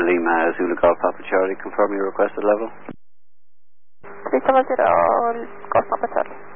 Lima, Zulu Golf Papa Charlie, confirm your requested level. 370, Golf Papa Charlie.